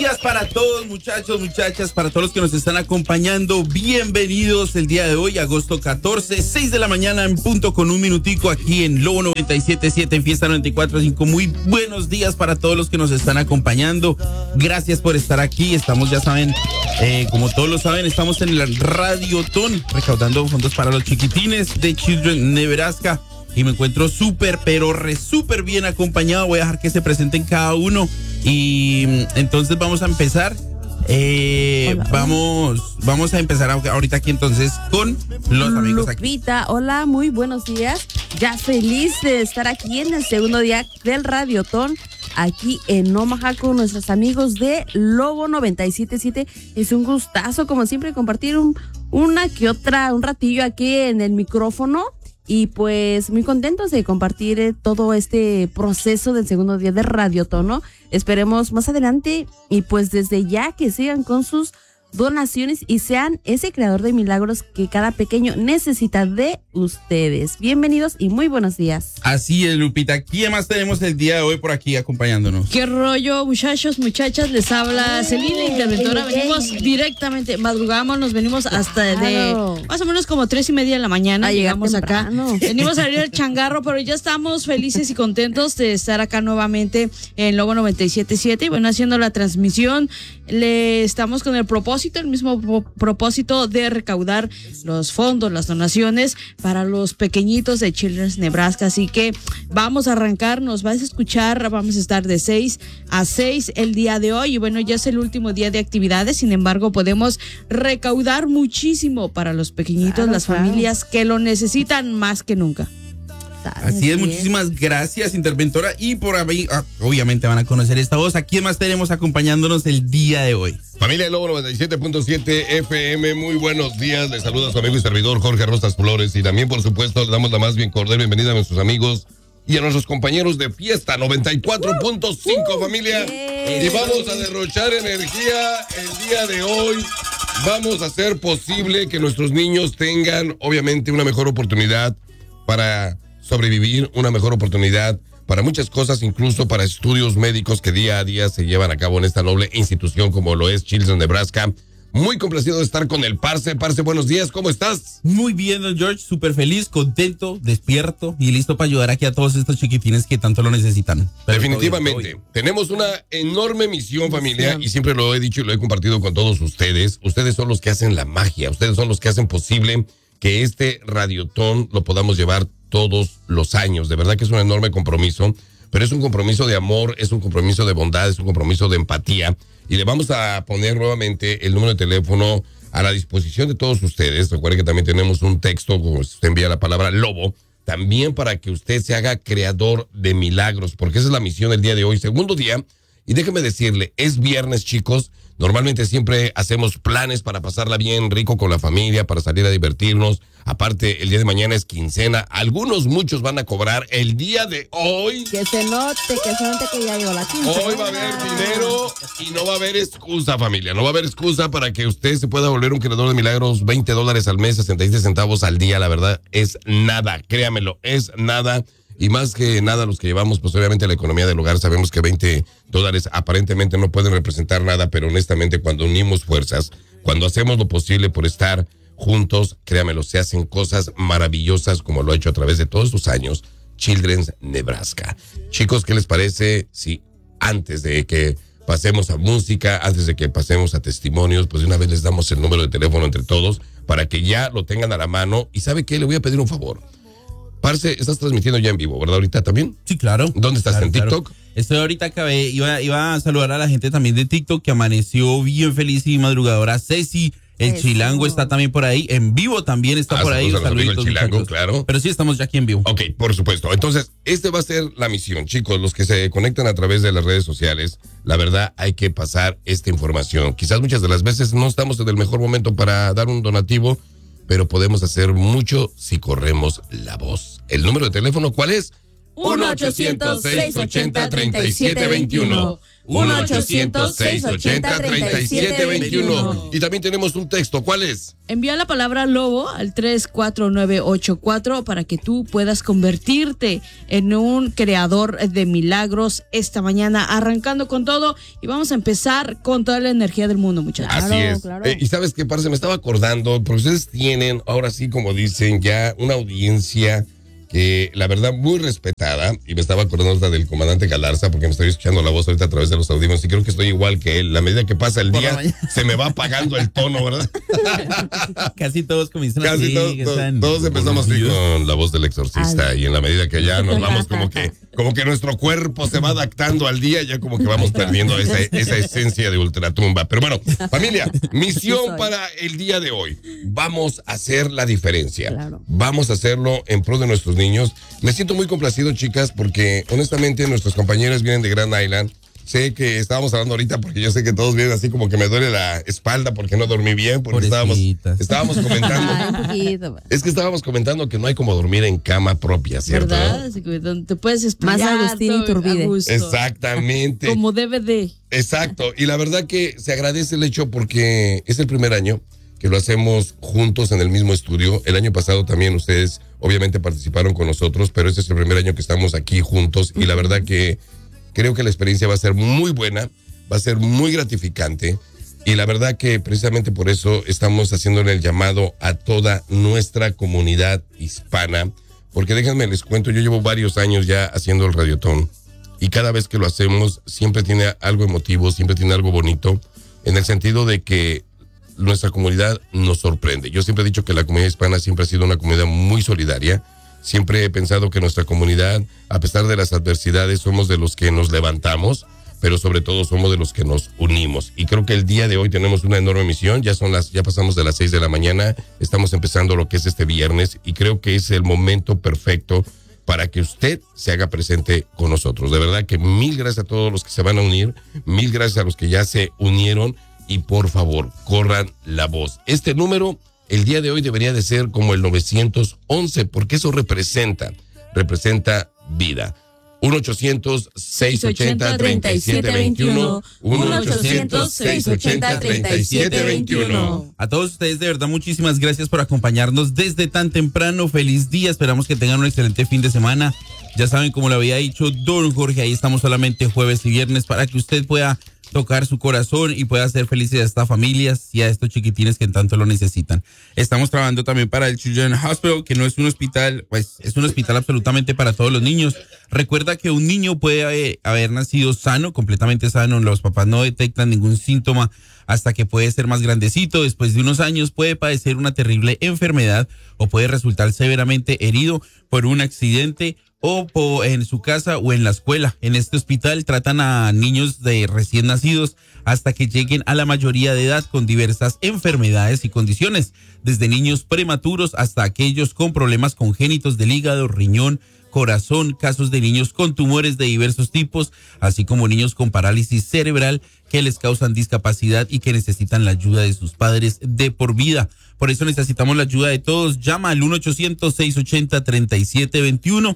días para todos, muchachos, muchachas, para todos los que nos están acompañando. Bienvenidos el día de hoy, agosto 14, 6 de la mañana en punto con un minutico aquí en Lobo 97.7 en Fiesta 94.5. Muy buenos días para todos los que nos están acompañando. Gracias por estar aquí. Estamos, ya saben, como todos lo saben, estamos en el Radiotón recaudando fondos para los chiquitines de Children Nebraska. Y me encuentro súper, pero súper bien acompañado. Voy a dejar que se presenten cada uno. Y entonces vamos a empezar. Vamos a empezar ahorita aquí entonces con los amigos aquí. Lupita, hola, muy buenos días. Ya feliz de estar aquí en el segundo día del Radiotón, aquí en Omaha con nuestros amigos de Lobo 97.7. Es un gustazo, como siempre, compartir un ratillo aquí en el micrófono. Y pues muy contentos de compartir todo este proceso del segundo día de Radiotón, ¿no? Esperemos más adelante y pues desde ya que sigan con sus donaciones y sean ese creador de milagros que cada pequeño necesita de ustedes. Bienvenidos y muy buenos días. Así es, Lupita. ¿Quién más tenemos el día de hoy por aquí acompañándonos? ¿Qué rollo, muchachos, muchachas? Les habla Celina, interventora. Venimos directamente, madrugamos, nos venimos hasta de más o menos como 3:30 de la mañana. Llegamos acá. Venimos a abrir el changarro, pero ya estamos felices y contentos de estar acá nuevamente en Lobo 97.7. Y bueno, haciendo la transmisión, estamos con el mismo propósito de recaudar los fondos, las donaciones para los pequeñitos de Children's Nebraska. Así que vamos a arrancar, nos vas a escuchar, vamos a estar de 6 a 6 el día de hoy. Y bueno, ya es el último día de actividades, sin embargo, podemos recaudar muchísimo para los pequeñitos, las familias que lo necesitan más que nunca. Así es, muchísimas gracias, interventora. Y por ahí, obviamente van a conocer esta voz. ¿A quién más tenemos acompañándonos el día de hoy? Familia Lobo 97.7 FM, muy buenos días. Les saluda su amigo y servidor Jorge Rosas Flores. Y también, por supuesto, le damos la más bien cordial bienvenida a nuestros amigos y a nuestros compañeros de Fiesta 94.5, familia. Y vamos a derrochar energía el día de hoy. Vamos a hacer posible que nuestros niños tengan, obviamente, una mejor oportunidad para sobrevivir, una mejor oportunidad para muchas cosas, incluso para estudios médicos que día a día se llevan a cabo en esta noble institución como lo es Children's Nebraska. Muy complacido de estar con el Parce. Parce, buenos días, ¿cómo estás? Muy bien, don George, súper feliz, contento, despierto y listo para ayudar aquí a todos estos chiquitines que tanto lo necesitan. Pero definitivamente, tenemos una enorme misión, familia, y siempre lo he dicho y lo he compartido con todos ustedes. Ustedes son los que hacen la magia, ustedes son los que hacen posible que este Radiotón lo podamos llevar todos los años. De verdad que es un enorme compromiso, pero es un compromiso de amor, es un compromiso de bondad, es un compromiso de empatía. Y le vamos a poner nuevamente el número de teléfono a la disposición de todos ustedes. Recuerde que también tenemos un texto, como usted envía la palabra Lobo, también para que usted se haga creador de milagros, porque esa es la misión del día de hoy, segundo día. Y déjeme decirle, es viernes, chicos. Normalmente siempre hacemos planes para pasarla bien rico con la familia, para salir a divertirnos. Aparte, el día de mañana es quincena. Muchos van a cobrar el día de hoy. Que se note que ya llegó la quincena. Hoy va a haber dinero y no va a haber excusa, familia. No va a haber excusa para que usted se pueda volver un creador de milagros. $20 al mes, 67 centavos al día. La verdad es nada, créamelo, es nada. Y más que nada, los que llevamos, pues obviamente la economía del hogar, sabemos que $20 aparentemente no pueden representar nada, pero honestamente cuando unimos fuerzas, cuando hacemos lo posible por estar juntos, créamelo, se hacen cosas maravillosas como lo ha hecho a través de todos estos años Children's Nebraska. Chicos, ¿qué les parece si antes de que pasemos a música, antes de que pasemos a testimonios, pues de una vez les damos el número de teléfono entre todos para que ya lo tengan a la mano? Y ¿sabe qué? Le voy a pedir un favor. Parce, estás transmitiendo ya en vivo, ¿verdad? ¿Ahorita también? Sí, claro. ¿Dónde estás? Claro, ¿En TikTok? Claro. Estoy ahorita, iba a saludar a la gente también de TikTok que amaneció bien feliz y madrugadora. Ceci, el Chilango está también por ahí, en vivo también está por ahí. Saluditos, el Chilango, claro. Pero sí, estamos ya aquí en vivo. Ok, por supuesto. Entonces, va a ser la misión, chicos, los que se conectan a través de las redes sociales. La verdad, hay que pasar esta información. Quizás muchas de las veces no estamos en el mejor momento para dar un donativo, pero podemos hacer mucho si corremos la voz. ¿El número de teléfono cuál es? 1-800-680-3721. 1-800-680-3721. Y también tenemos un texto. ¿Cuál es? Envía la palabra lobo al 34984 para que tú puedas convertirte en un creador de milagros esta mañana, arrancando con todo, y vamos a empezar con toda la energía del mundo, muchachos. Así es. Claro. Y sabes qué, parce, me estaba acordando, porque ustedes tienen, ahora sí, como dicen, ya una audiencia que la verdad muy respetada, y me estaba acordando hasta del comandante Galarza, porque me estoy escuchando la voz ahorita a través de los audífonos y creo que estoy igual que él. La medida que pasa el día se me va apagando el tono, ¿verdad? Casi todos comienzan así. Todos empezamos así con la voz del exorcista. Y en la medida que ya nos vamos como que nuestro cuerpo se va adaptando al día, ya como que vamos perdiendo esa esencia de ultratumba. Pero bueno, familia, misión para el día de hoy. Vamos a hacer la diferencia. Claro. Vamos a hacerlo en pro de nuestros niños. Me siento muy complacido, chicas, porque honestamente nuestros compañeros vienen de Grand Island. Sé que estábamos hablando ahorita porque yo sé que todos vienen así como que me duele la espalda porque no dormí bien, porque estábamos comentando. Es que estábamos comentando que no hay como dormir en cama propia, ¿cierto? ¿Verdad? Te puedes explayar. Más Agustín Iturbide. Exactamente. Como debe de. Exacto. Y la verdad que se agradece el hecho porque es el primer año que lo hacemos juntos en el mismo estudio. El año pasado también ustedes obviamente participaron con nosotros, pero este es el primer año que estamos aquí juntos y la verdad que creo que la experiencia va a ser muy buena, va a ser muy gratificante y la verdad que precisamente por eso estamos haciéndole el llamado a toda nuestra comunidad hispana, porque déjenme les cuento, yo llevo varios años ya haciendo el Radiotón y cada vez que lo hacemos siempre tiene algo emotivo, siempre tiene algo bonito, en el sentido de que nuestra comunidad nos sorprende. Yo siempre he dicho que la comunidad hispana siempre ha sido una comunidad muy solidaria. Siempre he pensado que nuestra comunidad, a pesar de las adversidades, somos de los que nos levantamos, pero sobre todo somos de los que nos unimos. Y creo que el día de hoy tenemos una enorme misión. Ya pasamos de las 6 de la mañana, estamos empezando lo que es este viernes y creo que es el momento perfecto para que usted se haga presente con nosotros. De verdad que mil gracias a todos los que se van a unir, mil gracias a los que ya se unieron. Y por favor, corran la voz. Este número, el día de hoy debería de ser como el 911, porque eso representa vida. 1-800-680-3721. 1-800-680-3721. A todos ustedes, de verdad, muchísimas gracias por acompañarnos desde tan temprano. Feliz día, esperamos que tengan un excelente fin de semana. Ya saben, como lo había dicho don Jorge, ahí estamos solamente jueves y viernes para que usted pueda tocar su corazón y pueda hacer felices a estas familias y a estos chiquitines que tanto lo necesitan. Estamos trabajando también para el Children's Hospital, que no es un hospital, pues es un hospital absolutamente para todos los niños. Recuerda que un niño puede haber nacido sano, completamente sano, los papás no detectan ningún síntoma hasta que puede ser más grandecito. Después de unos años puede padecer una terrible enfermedad o puede resultar severamente herido por un accidente o en su casa o en la escuela. En este hospital tratan a niños de recién nacidos hasta que lleguen a la mayoría de edad con diversas enfermedades y condiciones, desde niños prematuros hasta aquellos con problemas congénitos del hígado, riñón, corazón, casos de niños con tumores de diversos tipos, así como niños con parálisis cerebral que les causan discapacidad y que necesitan la ayuda de sus padres de por vida. Por eso necesitamos la ayuda de todos. Llama al 1-800-680-3721.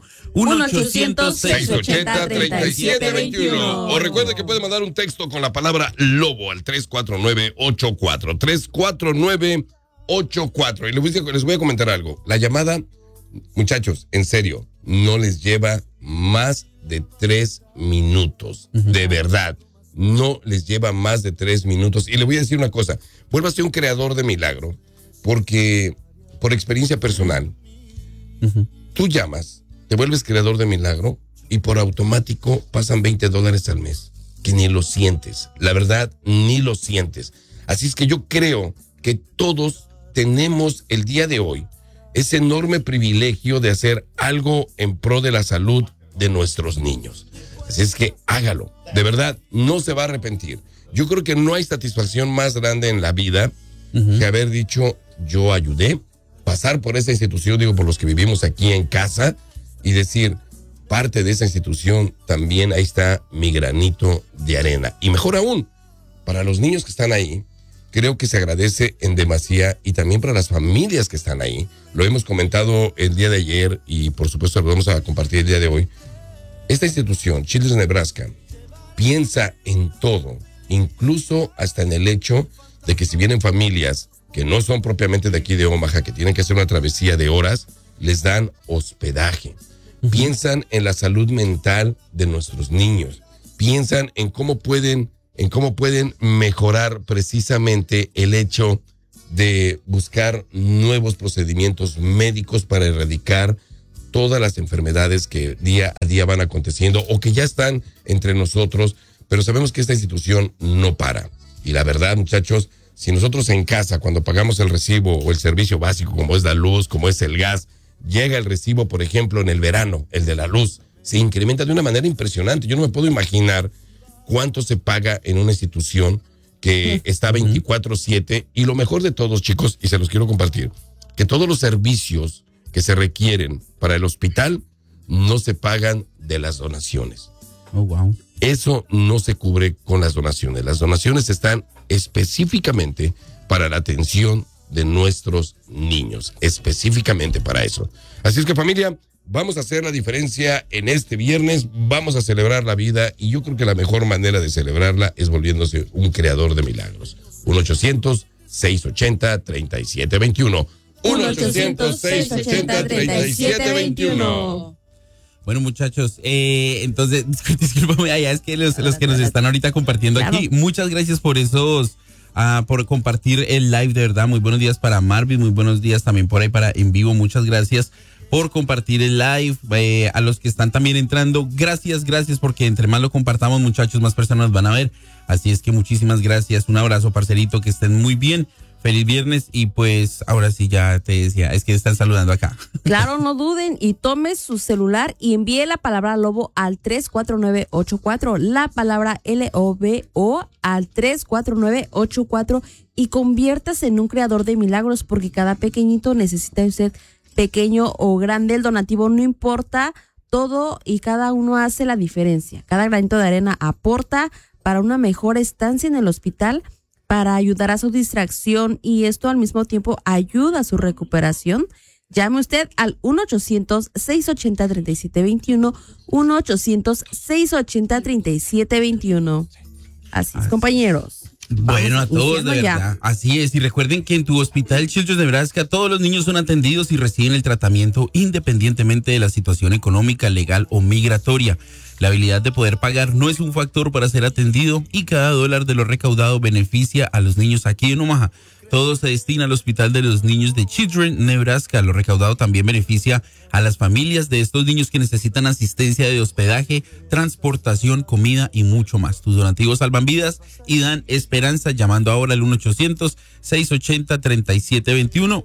1-800-680-3721. O recuerde que puede mandar un texto con la palabra lobo al 349-84. 349-84. Y les voy a comentar algo. La llamada, muchachos, en serio, no les lleva más de 3 minutos. De verdad. No les lleva más de 3 minutos. Y le voy a decir una cosa. Vuélvase un creador de milagro. Porque, por experiencia personal, tú llamas, te vuelves creador de milagro y por automático pasan $20 al mes, que ni lo sientes, la verdad, ni lo sientes. Así es que yo creo que todos tenemos el día de hoy ese enorme privilegio de hacer algo en pro de la salud de nuestros niños. Así es que hágalo, de verdad, no se va a arrepentir. Yo creo que no hay satisfacción más grande en la vida que haber dicho, yo ayudé, pasar por esa institución, digo, por los que vivimos aquí en casa, y decir, parte de esa institución también ahí está mi granito de arena. Y mejor aún, para los niños que están ahí, creo que se agradece en demasía, y también para las familias que están ahí. Lo hemos comentado el día de ayer, y por supuesto lo vamos a compartir el día de hoy. Esta institución, Children's Nebraska, piensa en todo, incluso hasta en el hecho de que si vienen familias que no son propiamente de aquí de Omaha, que tienen que hacer una travesía de horas, les dan hospedaje. Piensan en la salud mental de nuestros niños. Piensan en cómo pueden mejorar precisamente el hecho de buscar nuevos procedimientos médicos para erradicar todas las enfermedades que día a día van aconteciendo o que ya están entre nosotros, pero sabemos que esta institución no para. Y la verdad, muchachos, si nosotros en casa, cuando pagamos el recibo o el servicio básico, como es la luz, como es el gas, llega el recibo, por ejemplo, en el verano, el de la luz, se incrementa de una manera impresionante. Yo no me puedo imaginar cuánto se paga en una institución que está 24/7. Y lo mejor de todos, chicos, y se los quiero compartir, que todos los servicios que se requieren para el hospital no se pagan de las donaciones. Oh, wow. Eso no se cubre con las donaciones. Las donaciones están específicamente para la atención de nuestros niños, específicamente para eso. Así es que, familia, vamos a hacer la diferencia en este viernes, vamos a celebrar la vida y yo creo que la mejor manera de celebrarla es volviéndose un creador de milagros. 1-800-680-3721. 1-800-680-3721. Bueno, muchachos, entonces, discúlpame, allá es que los que nos están ahorita compartiendo aquí, muchas gracias por por compartir el live, de verdad. Muy buenos días para Marvin, muy buenos días también por ahí para En Vivo, muchas gracias por compartir el live. A los que están también entrando, gracias, porque entre más lo compartamos, muchachos, más personas van a ver. Así es que muchísimas gracias, un abrazo, parcerito, que estén muy bien. Feliz viernes y pues ahora sí ya te decía, es que están saludando acá. Claro, no duden y tome su celular y envíe la palabra Lobo al 34984, la palabra LOBO al 34984 y conviértase en un creador de milagros porque cada pequeñito necesita usted, pequeño o grande, el donativo no importa, todo y cada uno hace la diferencia. Cada granito de arena aporta para una mejor estancia en el hospital, para ayudar a su distracción y esto al mismo tiempo ayuda a su recuperación. Llame usted al 1-800-680-3721, 1-800-680-3721. Así es, compañeros. Bueno, a todos, de verdad. Así es. Y recuerden que en tu hospital Children's Nebraska todos los niños son atendidos y reciben el tratamiento independientemente de la situación económica, legal o migratoria. La habilidad de poder pagar no es un factor para ser atendido y cada $1 de lo recaudado beneficia a los niños aquí en Omaha. Todo se destina al Hospital de los Niños de Children, Nebraska. Lo recaudado también beneficia a las familias de estos niños que necesitan asistencia de hospedaje, transportación, comida y mucho más. Tus donativos salvan vidas y dan esperanza llamando ahora al 1-800-680-3721.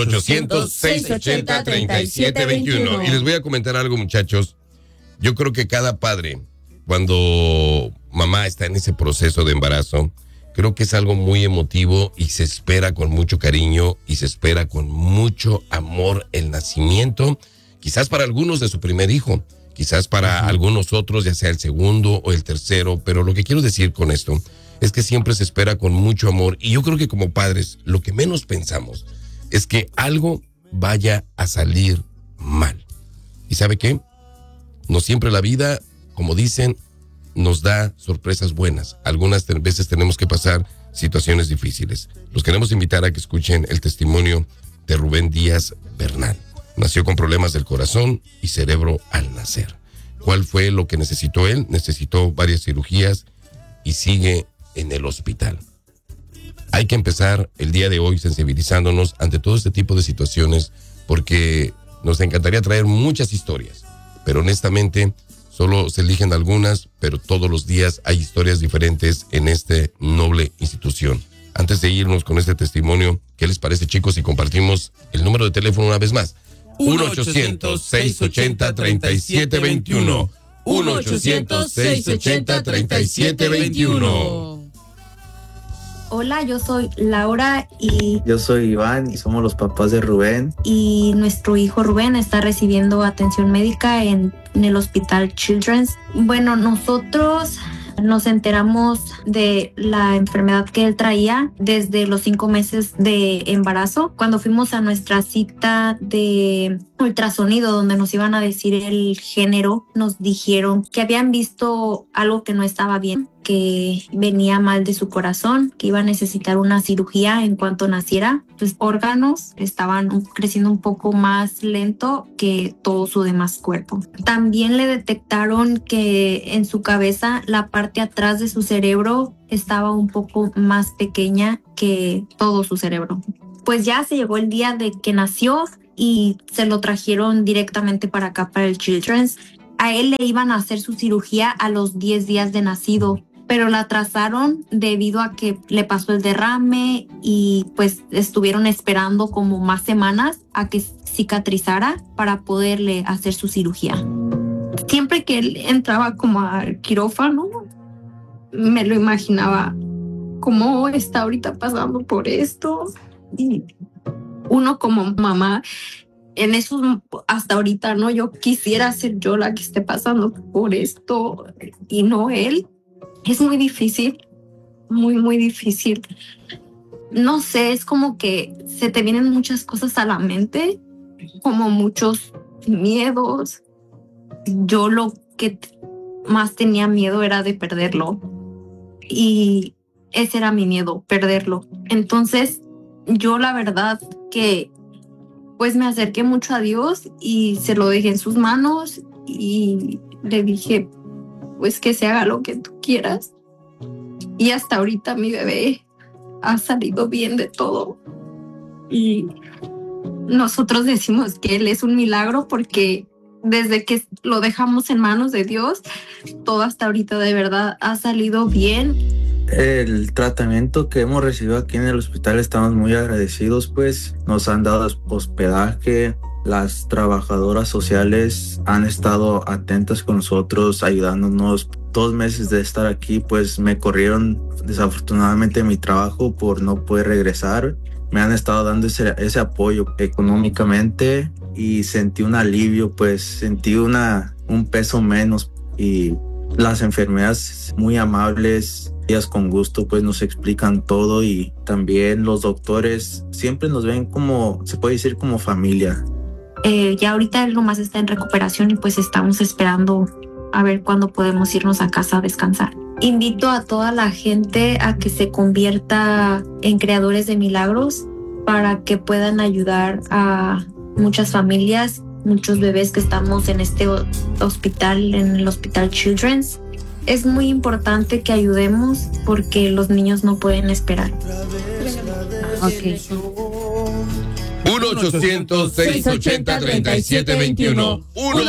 1-800-680-3721. Y les voy a comentar algo, muchachos. Yo creo que cada padre, cuando mamá está en ese proceso de embarazo, creo que es algo muy emotivo y se espera con mucho cariño y se espera con mucho amor el nacimiento, quizás para algunos de su primer hijo, quizás para algunos otros, ya sea el segundo o el tercero, pero lo que quiero decir con esto es que siempre se espera con mucho amor y yo creo que como padres lo que menos pensamos es que algo vaya a salir mal. ¿Y sabe qué? No siempre la vida, como dicen, nos da sorpresas buenas. Algunas veces tenemos que pasar situaciones difíciles. Los queremos invitar a que escuchen el testimonio de Rubén Díaz Bernal. Nació con problemas del corazón y cerebro al nacer. ¿Cuál fue lo que necesitó él? Necesitó varias cirugías y sigue en el hospital. Hay que empezar el día de hoy sensibilizándonos ante todo este tipo de situaciones porque nos encantaría traer muchas historias, pero honestamente solo se eligen algunas, pero todos los días hay historias diferentes en esta noble institución. Antes de irnos con este testimonio, ¿qué les parece, chicos, si compartimos el número de teléfono una vez más? 1-800-680-3721. 1-800-680-3721. Hola, yo soy Laura y... Yo soy Iván y somos los papás de Rubén. Y nuestro hijo Rubén está recibiendo atención médica en el Hospital Children's. Bueno, nosotros nos enteramos de la enfermedad que él traía desde los 5 meses de embarazo. Cuando fuimos a nuestra cita de ultrasonido donde nos iban a decir el género, nos dijeron que habían visto algo que no estaba bien, que venía mal de su corazón, que iba a necesitar una cirugía en cuanto naciera. Sus órganos estaban creciendo un poco más lento que todo su demás cuerpo. También le detectaron que en su cabeza la parte atrás de su cerebro estaba un poco más pequeña que todo su cerebro. Pues ya se llegó el día de que nació y se lo trajeron directamente para acá, para el Children's. A él le iban a hacer su cirugía a los 10 días de nacido, pero la atrasaron debido a que le pasó el derrame y pues estuvieron esperando como más semanas a que cicatrizara para poderle hacer su cirugía. Siempre que él entraba como al quirófano, me lo imaginaba cómo está ahorita pasando por esto. Y uno como mamá, en eso hasta ahorita, ¿no? Yo quisiera ser yo la que esté pasando por esto y no él. Es muy difícil, muy, muy difícil. No sé, es como que se te vienen muchas cosas a la mente, como muchos miedos. Yo lo que más tenía miedo era de perderlo. Y ese era mi miedo, perderlo. Entonces, yo la verdad que pues me acerqué mucho a Dios y se lo dejé en sus manos y le dije, pues que se haga lo que tú quieras. Y hasta ahorita mi bebé ha salido bien de todo. Y nosotros decimos que él es un milagro porque desde que lo dejamos en manos de Dios, todo hasta ahorita de verdad ha salido bien. El tratamiento que hemos recibido aquí en el hospital estamos muy agradecidos, pues nos han dado hospedaje, las trabajadoras sociales han estado atentas con nosotros, ayudándonos. 2 meses de estar aquí, pues me corrieron desafortunadamente mi trabajo por no poder regresar. Me han estado dando ese apoyo económicamente y sentí un alivio, pues sentí un peso menos. Y las enfermeras muy amables, ellas con gusto pues nos explican todo, y también los doctores siempre nos ven como, se puede decir, como familia. Ya ahorita él nomás está en recuperación y pues estamos esperando a ver cuándo podemos irnos a casa a descansar. Invito a toda la gente a que se convierta en creadores de milagros para que puedan ayudar a muchas familias, muchos bebés que estamos en este hospital, en el Hospital Children's. Es muy importante que ayudemos porque los niños no pueden esperar. Ok. 1-800-680-3721.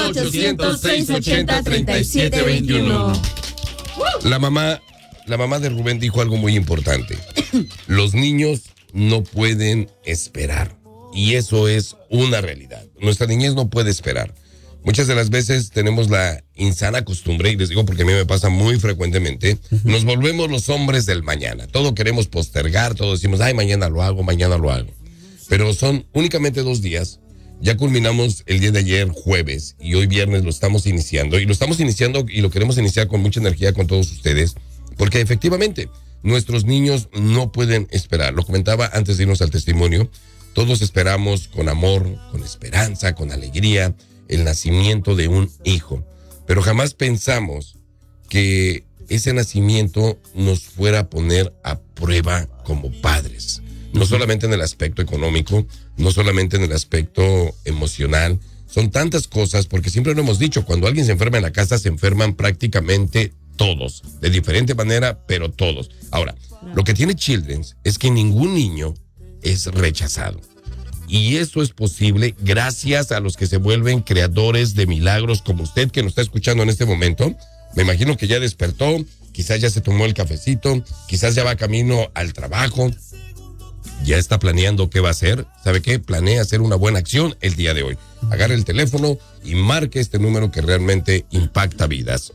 1-800-680-3721. La mamá de Rubén dijo algo muy importante. Los niños no pueden esperar. Y eso es una realidad. Nuestra niñez no puede esperar. Muchas de las veces tenemos la insana costumbre, y les digo porque a mí me pasa muy frecuentemente, nos volvemos los hombres del mañana. Todo queremos postergar, todo decimos, ay, mañana lo hago. Pero son únicamente 2 días. Ya culminamos el día de ayer, jueves, y hoy viernes lo estamos iniciando. Y lo queremos iniciar con mucha energía con todos ustedes, porque efectivamente nuestros niños no pueden esperar. Lo comentaba antes de irnos al testimonio. Todos esperamos con amor, con esperanza, con alegría, el nacimiento de un hijo. Pero jamás pensamos que ese nacimiento nos fuera a poner a prueba como padres. No solamente en el aspecto económico, no solamente en el aspecto emocional. Son tantas cosas, porque siempre lo hemos dicho, cuando alguien se enferma en la casa, se enferman prácticamente todos. De diferente manera, pero todos. Ahora, lo que tiene Children's es que ningún niño es rechazado. Y eso es posible gracias a los que se vuelven creadores de milagros, como usted que nos está escuchando en este momento. Me imagino que ya despertó, quizás ya se tomó el cafecito, quizás ya va camino al trabajo, ya está planeando qué va a hacer. ¿Sabe qué? Planea hacer una buena acción el día de hoy. Agarre el teléfono y marque este número que realmente impacta vidas.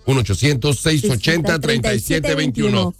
1-800-680-3721.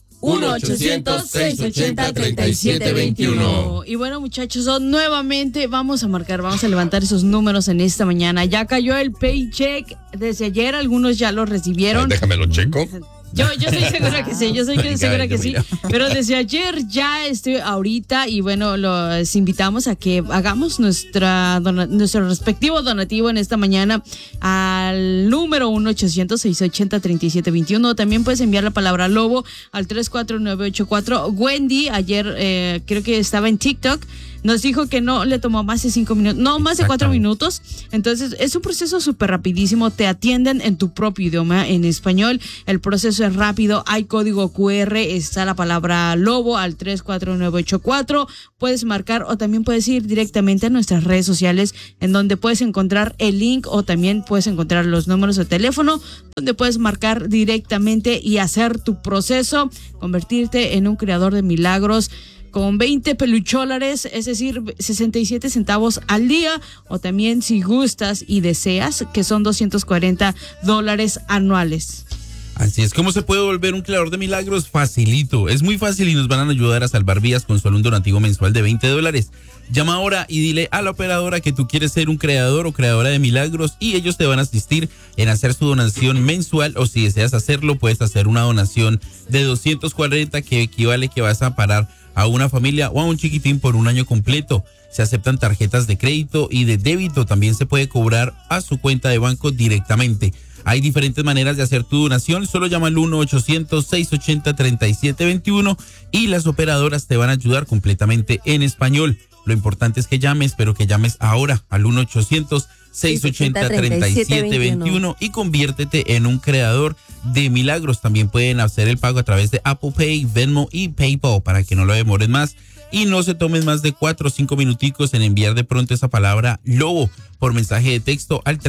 1-800-680-3721. Y bueno, muchachos, nuevamente vamos a levantar esos números en esta mañana. Ya cayó el paycheck desde ayer, algunos ya lo recibieron. Déjame lo checo. Yo estoy segura que sí, segura que sí. Pero desde ayer ya estoy ahorita y bueno, los invitamos a que hagamos nuestro respectivo donativo en esta mañana al número 1-800-680-3721. También puedes enviar la palabra lobo al 34984. Wendy ayer creo que estaba en TikTok. Nos dijo que no le tomó más de 5 minutos, no más de 4 minutos. Entonces, es un proceso súper rapidísimo. Te atienden en tu propio idioma, en español. El proceso es rápido. Hay código QR. Está la palabra lobo al 34984. Puedes marcar o también puedes ir directamente a nuestras redes sociales, en donde puedes encontrar el link o también puedes encontrar los números de teléfono, donde puedes marcar directamente y hacer tu proceso, convertirte en un creador de milagros con 20 pelucholares, es decir, 67 centavos al día, o también si gustas y deseas, que son $240 anuales. Así es. ¿Cómo se puede volver un creador de milagros? Facilito. Es muy fácil y nos van a ayudar a salvar vidas con solo un donativo mensual de $20. Llama ahora y dile a la operadora que tú quieres ser un creador o creadora de milagros y ellos te van a asistir en hacer su donación mensual, o si deseas hacerlo, puedes hacer una donación de 240 que equivale que vas a parar a una familia o a un chiquitín por un año completo. Se aceptan tarjetas de crédito y de débito. También se puede cobrar a su cuenta de banco directamente. Hay diferentes maneras de hacer tu donación. Solo llama al 1-800-680-3721 y las operadoras te van a ayudar completamente en español. Lo importante es que llames, pero que llames ahora al 1-800-680-3721 y conviértete en un creador de milagros. También pueden hacer el pago a través de Apple Pay, Venmo y PayPal para que no lo demoren más y no se tomen más de 4 o 5 minuticos en enviar de pronto esa palabra lobo por mensaje de texto al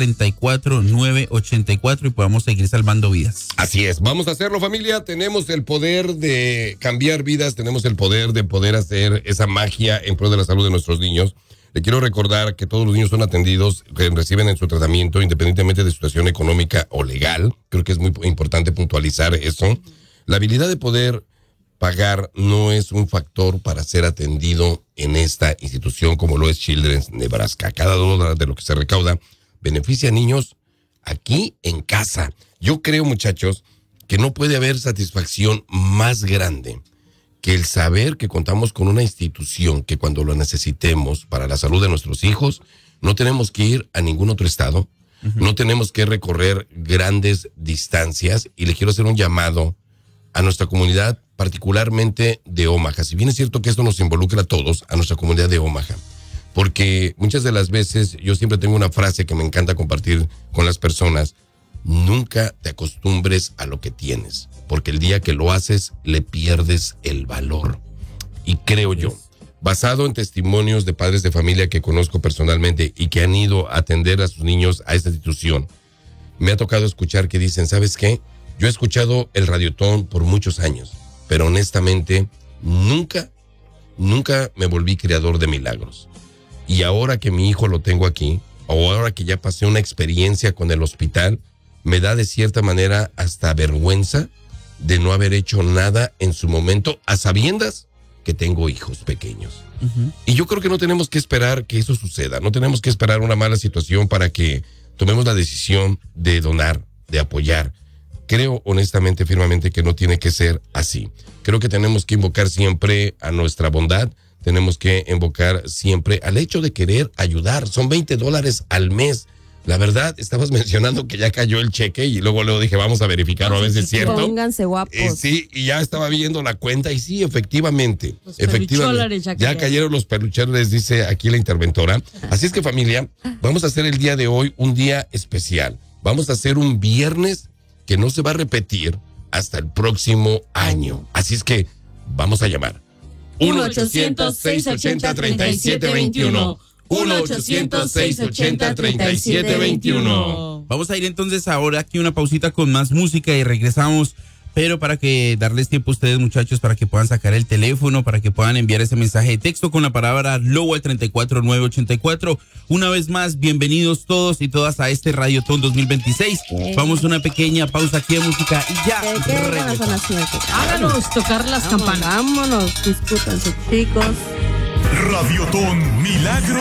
34984 y podamos seguir salvando vidas. Así es, vamos a hacerlo, familia. Tenemos el poder de cambiar vidas, tenemos el poder de poder hacer esa magia en pro de la salud de nuestros niños. Le quiero recordar que todos los niños son atendidos, que reciben en su tratamiento, independientemente de su situación económica o legal. Creo que es muy importante puntualizar eso. La habilidad de poder pagar no es un factor para ser atendido en esta institución como lo es Children's Nebraska. Cada $1 de lo que se recauda beneficia a niños aquí en casa. Yo creo, muchachos, que no puede haber satisfacción más grande que el saber que contamos con una institución que cuando lo necesitemos para la salud de nuestros hijos, no tenemos que ir a ningún otro estado, no tenemos que recorrer grandes distancias, y le quiero hacer un llamado a nuestra comunidad, particularmente de Omaha. Si bien es cierto que esto nos involucra a todos, a nuestra comunidad de Omaha, porque muchas de las veces yo siempre tengo una frase que me encanta compartir con las personas: nunca te acostumbres a lo que tienes, porque el día que lo haces le pierdes el valor. Y creo yo, basado en testimonios de padres de familia que conozco personalmente y que han ido a atender a sus niños a esta institución, me ha tocado escuchar que dicen: ¿sabes qué? Yo he escuchado el Radiotón por muchos años, pero honestamente nunca me volví creador de milagros. Y ahora que mi hijo lo tengo aquí, o ahora que ya pasé una experiencia con el hospital, me da de cierta manera hasta vergüenza de no haber hecho nada en su momento, a sabiendas que tengo hijos pequeños. Y yo creo que no tenemos que esperar que eso suceda, no tenemos que esperar una mala situación para que tomemos la decisión de donar, de apoyar. Creo honestamente, firmemente, que no tiene que ser así. Creo que tenemos que invocar siempre a nuestra bondad, tenemos que invocar siempre al hecho de querer ayudar. Son $20 al mes. La verdad, estabas mencionando que ya cayó el cheque y luego dije, vamos a verificarlo a ver si es cierto. Pónganse guapos. Sí, y ya estaba viendo la cuenta y sí, efectivamente. Ya cayeron los pelucholares, dice aquí la interventora. Así es que, familia, vamos a hacer el día de hoy un día especial. Vamos a hacer un viernes que no se va a repetir hasta el próximo año. Así es que vamos a llamar. 1-800-680-3721. 1-800-680-3721. Vamos a ir entonces ahora aquí una pausita con más música y regresamos. Pero para que darles tiempo a ustedes, muchachos, para que puedan sacar el teléfono, para que puedan enviar ese mensaje de texto con la palabra lobo al 34984. Una vez más, bienvenidos todos y todas a este Radiotón 2026. Vamos a una pequeña pausa aquí de música y ya regresamos. Háganos tocar las campanas. Vámonos, discútanse, chicos. Radiotón Milagro